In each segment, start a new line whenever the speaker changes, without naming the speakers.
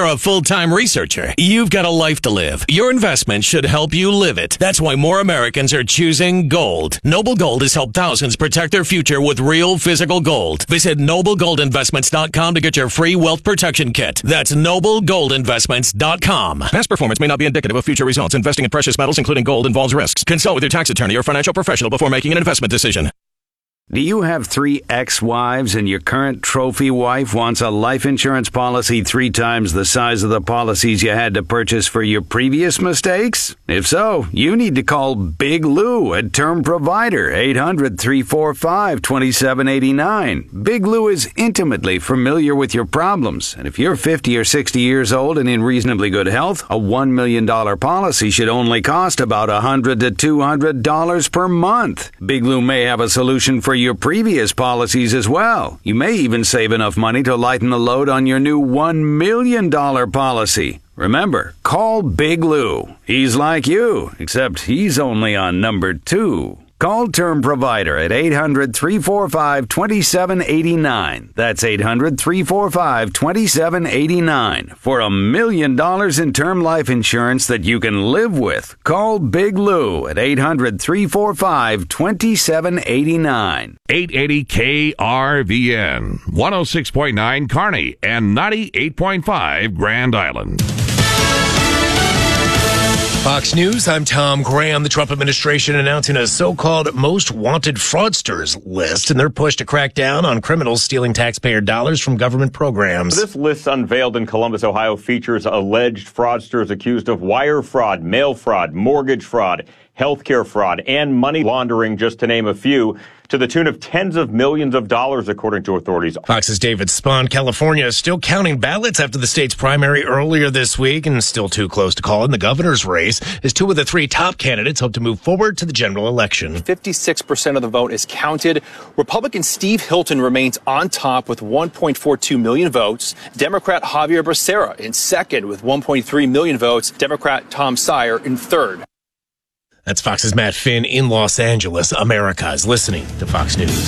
You're a full-time researcher. You've got a life to live. Your investment should help you live it. That's why more Americans are choosing gold. Noble Gold has helped thousands protect their future with real physical gold. Visit NobleGoldInvestments.com to get your free wealth protection kit. That's NobleGoldInvestments.com. Past performance may not be indicative of future results. Investing in precious metals, including gold, involves risks. Consult with your tax attorney or financial professional before making an investment decision.
Do you have 3 ex-wives and your current trophy wife wants a life insurance policy 3 times the size of the policies you had to purchase for your previous mistakes? If so, you need to call Big Lou at Term Provider, 800-345-2789. Big Lou is intimately familiar with your problems, and if you're 50 or 60 years old and in reasonably good health, a $1 million policy should only cost about $100 to $200 per month. Big Lou may have a solution for your previous policies as well. You may even save enough money to lighten the load on your new $1 million policy. Remember, call Big Lou. He's like you, except he's only on number 2. Call Term Provider at 800-345-2789. That's 800-345-2789 for $1 million in term life insurance that you can live with. Call Big Lou at 800-345-2789.
880 KRVN, 106.9 Kearney, and 98.5 Grand Island.
Fox News, I'm Tom Graham. The Trump administration announcing a so-called most wanted fraudsters list in their push to crack down on criminals stealing taxpayer dollars from government programs.
This list unveiled in Columbus, Ohio, features alleged fraudsters accused of wire fraud, mail fraud, mortgage fraud, healthcare fraud, and money laundering, just to name a few, to the tune of tens of millions of dollars, according to authorities.
Fox's David Spahn. California is still counting ballots after the state's primary earlier this week, and still too close to call in the governor's race, as 2 of the 3 top candidates hope to move forward to the general election.
56% of the vote is counted. Republican Steve Hilton remains on top with 1.42 million votes. Democrat Javier Becerra in second with 1.3 million votes. Democrat Tom Steyer in third.
That's Fox's Matt Finn in Los Angeles. America is listening to Fox News.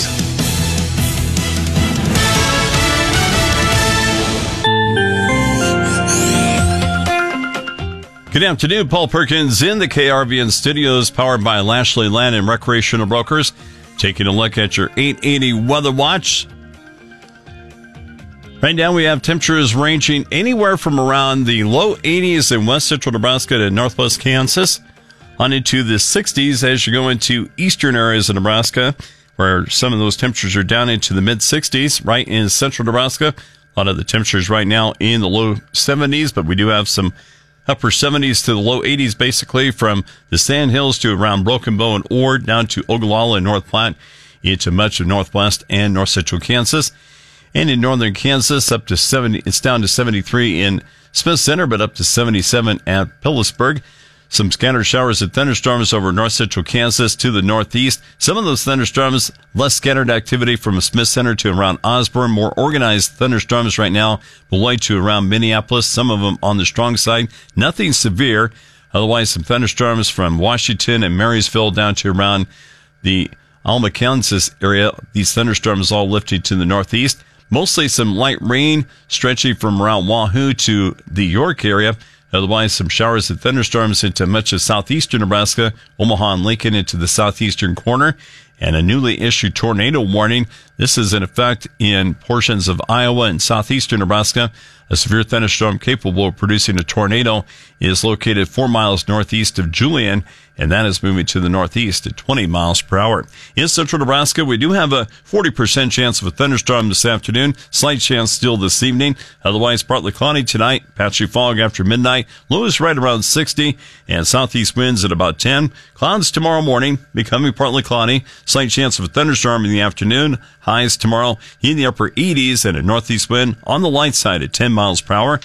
Good afternoon. Paul Perkins in the KRVN studios, powered by Lashley Land and Recreational Brokers. Taking a look at your 880 weather watch. Right now we have temperatures ranging anywhere from around the low 80s in west central Nebraska to northwest Kansas, on into the 60s as you go into eastern areas of Nebraska, where some of those temperatures are down into the mid-60s. Right in central Nebraska, a lot of the temperatures right now in the low 70s, but we do have some upper 70s to the low 80s, basically from the Sand Hills to around Broken Bow and Ord, down to Ogallala and North Platte, into much of northwest and north central Kansas. And in northern Kansas, up to 70, it's down to 73 in Smith Center, but up to 77 at Phillipsburg. Some scattered showers and thunderstorms over north central Kansas to the northeast. Some of those thunderstorms, less scattered activity from Smith Center to around Osborne. More organized thunderstorms right now below to around Minneapolis. Some of them on the strong side. Nothing severe. Otherwise, some thunderstorms from Washington and Marysville down to around the Alma, Kansas area. These thunderstorms all lifting to the northeast. Mostly some light rain stretching from around Wahoo to the York area. Otherwise, some showers and thunderstorms into much of southeastern Nebraska, Omaha and Lincoln into the southeastern corner, and a newly issued tornado warning. This is in effect in portions of Iowa and southeastern Nebraska. A severe thunderstorm capable of producing a tornado is located 4 miles northeast of Julian, and that is moving to the northeast at 20 miles per hour. In central Nebraska, we do have a 40% chance of a thunderstorm this afternoon. Slight chance still this evening. Otherwise, partly cloudy tonight. Patchy fog after midnight. Low is right around 60, and southeast winds at about 10. Clouds tomorrow morning, becoming partly cloudy. Slight chance of a thunderstorm in the afternoon. Highs tomorrow in the upper 80s, and a northeast wind on the light side at 10 miles per hour.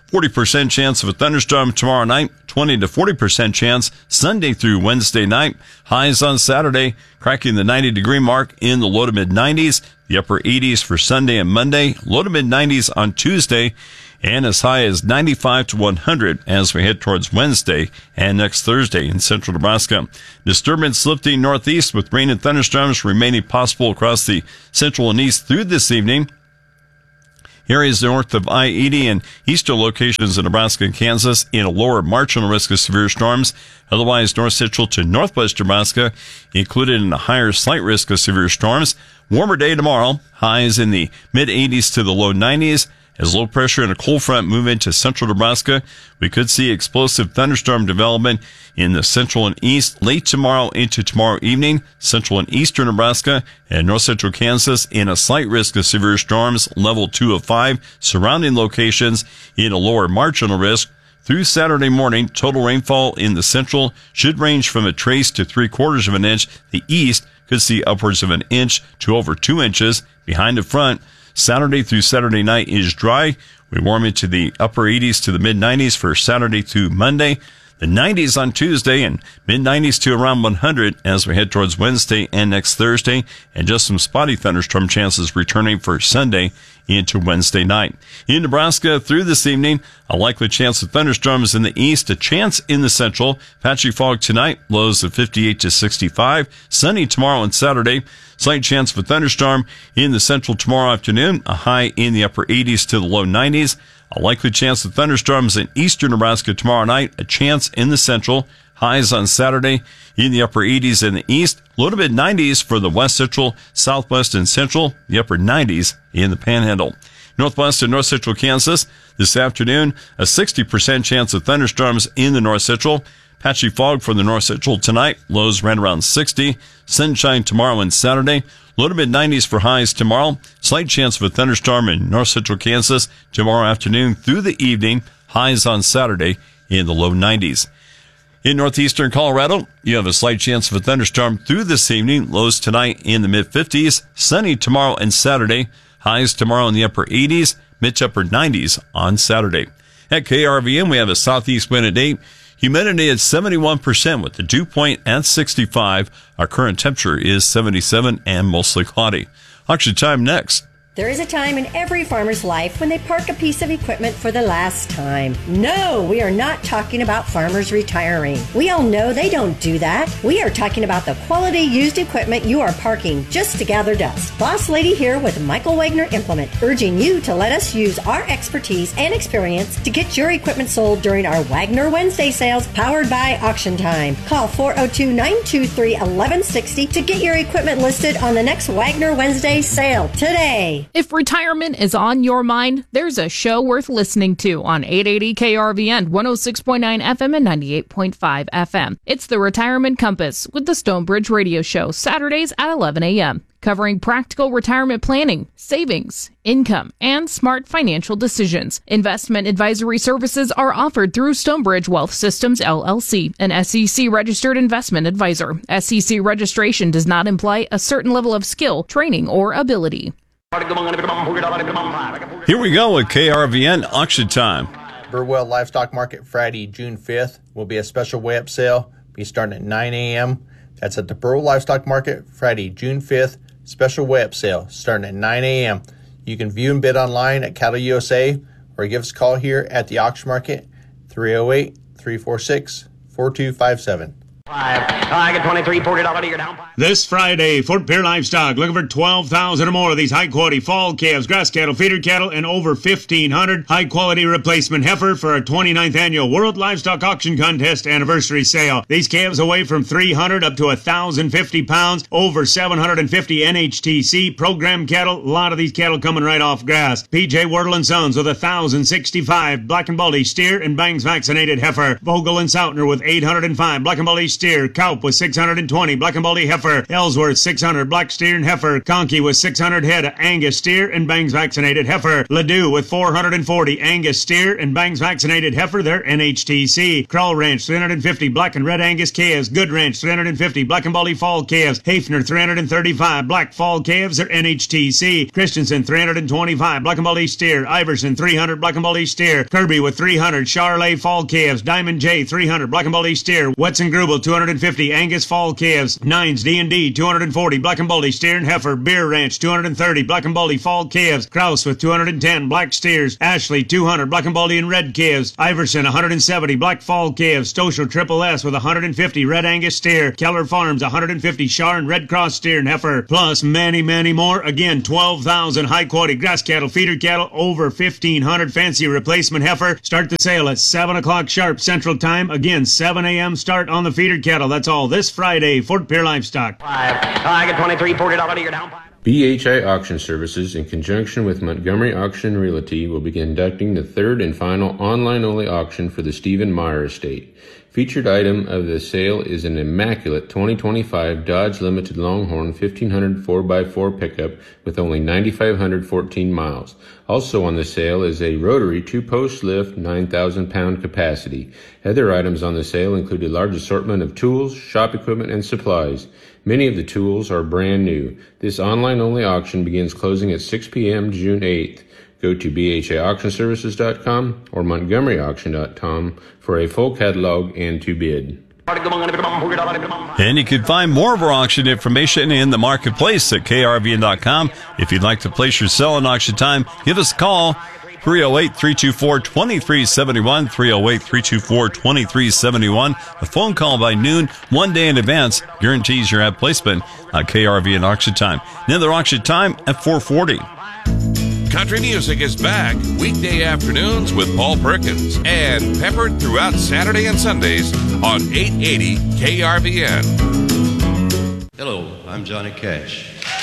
40% chance of a thunderstorm tomorrow night, 20 to 40% chance Sunday through Wednesday night. Highs on Saturday, cracking the 90-degree mark in the low to mid-90s. The upper 80s for Sunday and Monday, low to mid-90s on Tuesday, and as high as 95 to 100 as we head towards Wednesday and next Thursday in central Nebraska. Disturbance lifting northeast with rain and thunderstorms remaining possible across the central and east through this evening. Areas north of I-80 and eastern locations in Nebraska and Kansas in a lower marginal risk of severe storms. Otherwise, north central to northwest Nebraska included in a higher slight risk of severe storms. Warmer day tomorrow. Highs in the mid-80s to the low 90s. As low pressure and a cold front move into central Nebraska, we could see explosive thunderstorm development in the central and east late tomorrow into tomorrow evening. Central and eastern Nebraska and north central Kansas in a slight risk of severe storms, level 2 of 5. Surrounding locations in a lower marginal risk. Through Saturday morning, total rainfall in the central should range from a trace to 3/4 of an inch. The east could see upwards of an inch to over 2 inches. Behind the front, Saturday through Saturday night is dry. We warm into the upper 80s to the mid-90s for Saturday through Monday. The 90s on Tuesday and mid-90s to around 100 as we head towards Wednesday and next Thursday. And just some spotty thunderstorm chances returning for Sunday into Wednesday night. In Nebraska through this evening, a likely chance of thunderstorms in the east, a chance in the central. Patchy fog tonight, lows of 58 to 65. Sunny tomorrow and Saturday. Slight chance of a thunderstorm in the central tomorrow afternoon, a high in the upper 80s to the low 90s. A likely chance of thunderstorms in eastern Nebraska tomorrow night, a chance in the central. Highs on Saturday in the upper 80s in the east, low to mid 90s for the west central, southwest, and central, the upper 90s in the panhandle. Northwest and north central Kansas this afternoon, a 60% chance of thunderstorms in the north central. Patchy fog for the north central tonight, lows right around 60. Sunshine tomorrow and Saturday, low to mid 90s for highs tomorrow. Slight chance of a thunderstorm in north central Kansas tomorrow afternoon through the evening. Highs on Saturday in the low 90s. In northeastern Colorado, you have a slight chance of a thunderstorm through this evening. Lows tonight in the mid-50s. Sunny tomorrow and Saturday. Highs tomorrow in the upper 80s. Mid to upper 90s on Saturday. At KRVN, we have a southeast wind at 8. Humidity at 71% with the dew point at 65. Our current temperature is 77 and mostly cloudy. Auction time next.
There is a time in every farmer's life when they park a piece of equipment for the last time. No, we are not talking about farmers retiring. We all know they don't do that. We are talking about the quality used equipment you are parking just to gather dust. Boss Lady here with Michael Wagner Implement, urging you to let us use our expertise and experience to get your equipment sold during our Wagner Wednesday sales powered by Auction Time. Call 402-923-1160 to get your equipment listed on the next Wagner Wednesday sale today.
If retirement is on your mind, there's a show worth listening to on 880 KRVN, 106.9 FM and 98.5 FM. It's the Retirement Compass with the Stonebridge Radio Show, Saturdays at 11 a.m., covering practical retirement planning, savings, income, and smart financial decisions. Investment advisory services are offered through Stonebridge Wealth Systems, LLC, an SEC-registered investment advisor. SEC registration does not imply a certain level of skill, training, or ability.
Here we go with KRVN Auction Time.
Burwell Livestock Market Friday, June 5th will be a special weigh-up sale. Be starting at 9 a.m. That's at the Burwell Livestock Market Friday, June 5th. Special weigh-up sale starting at 9 a.m. You can view and bid online at Cattle USA or give us a call here at the auction market, 308-346-4257.
I get $23, $40 a year down.
This Friday, Fort Pierre Livestock looking for 12,000 or more of these high-quality fall calves, grass cattle, feeder cattle, and over 1,500 high-quality replacement heifer for our 29th annual World Livestock Auction Contest anniversary sale. These calves weigh from 300 up to 1,050 pounds, over 750 NHTC program cattle. A lot of these cattle coming right off grass. PJ Wardle & Sons with 1,065 black and baldy steer and bangs vaccinated heifer. Vogel and Sautner with 805 black and baldy steer. Kaup with 620 black and baldy heifer. Ellsworth 600 black steer and heifer. Conkey with 600 head of Angus steer and bangs vaccinated heifer. Ladue with 440 Angus steer and bangs vaccinated heifer. They're NHTC. Krull Ranch 350 black and red Angus calves. Good Ranch 350 black and baldy fall calves. Hafner 335 black fall calves. They're NHTC. Christensen 325 black and baldy steer. Iverson 300 black and baldy steer. Kirby with 300 Charolais fall calves. Diamond J 300 black and baldy steer. Wetson Grubel 250. Angus fall calves. 9s D&D 240. Black and Baldy steer and heifer. Beer Ranch 230. Black and Baldy fall calves. Kraus with 210. Black steers. Ashley 200. Black and Baldy and red calves. Iverson 170. Black fall calves. Stoschel Triple S with 150. Red Angus steer. Keller Farms 150. Shar and Red Cross steer and heifer. Plus many, many more. Again, 12,000 high quality grass cattle, feeder cattle, over 1,500 fancy replacement heifer. Start the sale at 7 o'clock sharp Central Time. Again, 7 a.m. start on the feeder cattle. That's all this Friday. Fort Pierre Livestock.
I get 23, $40 to your down.
BHI Auction Services, in conjunction with Montgomery Auction and Realty, will be conducting the third and final online-only auction for the Stephen Meyer estate. Featured item of the sale is an immaculate 2025 Dodge Limited Longhorn 1500 4x4 pickup with only 9,514 miles. Also on the sale is a rotary 2-post lift 9,000-pound capacity. Other items on the sale include a large assortment of tools, shop equipment, and supplies. Many of the tools are brand new. This online-only auction begins closing at 6 p.m. June 8th. Go to bhiauctionservices.com or montgomeryauction.com for a full catalog and to bid.
And you can find more of our auction information in the marketplace at krvn.com. If you'd like to place your sale on auction time, give us a call. 308-324-2371, 308-324-2371. A phone call by noon, 1 day in advance, guarantees your ad placement on KRVN auction time. Another auction time at 4:40.
Country music is back weekday afternoons with Paul Perkins and peppered throughout Saturday and Sundays on 880 KRVN.
Hello, I'm Johnny Cash.